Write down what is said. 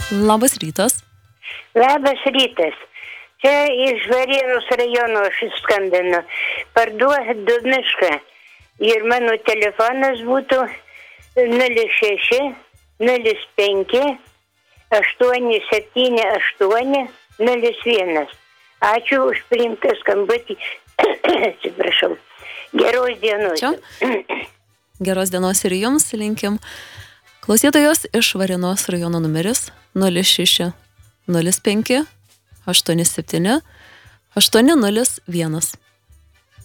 Labas rytas. Labas rytas. Čia iš Varėnos rajono aš skambinu. Parduodu mišką. Ir mano telefonas būtų 06 05 878 01. Ačiū už priimtą skambutį. Atsiprašau. Geros dienos. Čia. Geros dienos ir jums linkim. Klausytojos iš Varėnos rajono numeris 06 05 87 801.